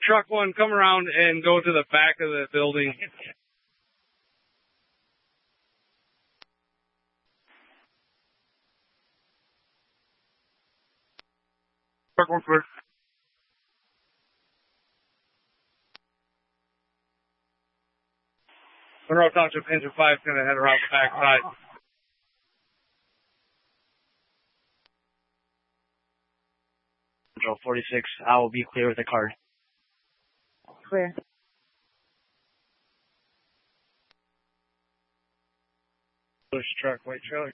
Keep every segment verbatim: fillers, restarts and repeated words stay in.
truck one, come around and go to the back of the building. Truck one clear. Monroe Township Engine five is going to head around the back side. Control forty-six, I will be clear with the card. Clear. Push truck, white trailer.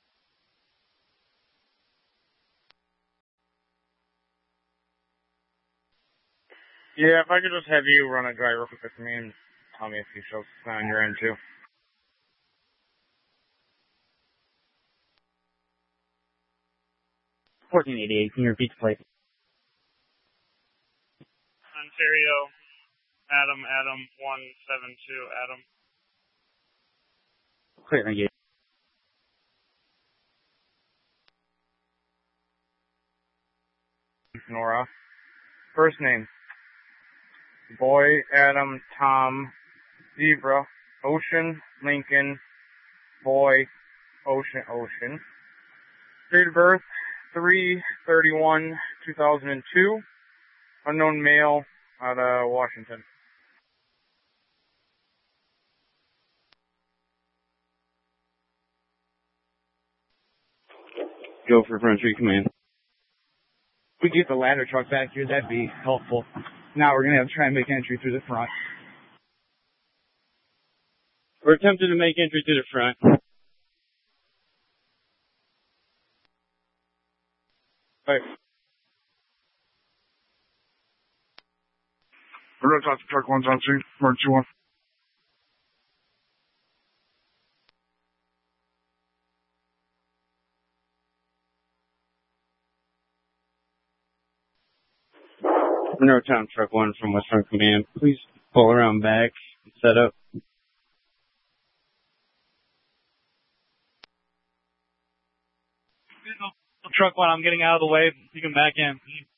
Yeah, if I could just have you run a driver quick with me and tell me if he shows on your end too. fourteen eighty-eight, can you repeat the plate? Ontario, Adam, Adam, one seven two, Adam. Clear, thank you. Nora. First name. Boy, Adam, Tom, Zebra, Ocean, Lincoln, Boy, Ocean, Ocean. Date of birth, three thirty-one two thousand two. Unknown male out of Washington. Go for front three command. If we get the ladder truck back here, that'd be helpful. Now we're going to have to try and make entry through the front. We're attempting to make entry to the front. Hey. We're going to talk to truck one's on scene. Emergency one. Monroe Town Truck one from Western Command. Please pull around back and set up. Truck one, I'm getting out of the way. You can back in.